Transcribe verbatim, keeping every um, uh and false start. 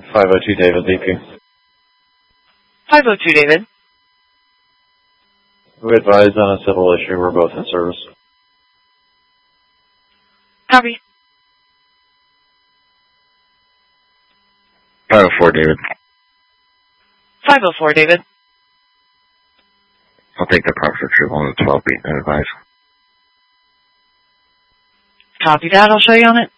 five oh two David, D P. five oh two David. We advised on a civil issue. We're both in service. Copy. five oh four David. five oh four David. I'll take the proper retrieval on the twelve beat and advise. Copy that. I'll show you on it.